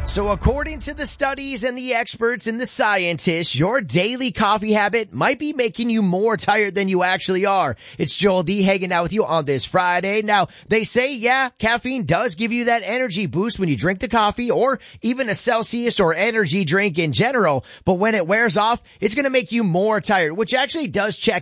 So according to the studies and the experts and the scientists, your daily coffee habit might be making you more tired than you actually are. It's Joel D hanging out with you on this Friday. Now, they say, yeah, caffeine does give you that energy boost when you drink the coffee or even a Celsius or energy drink in general. But when it wears off, it's going to make you more tired, which actually does check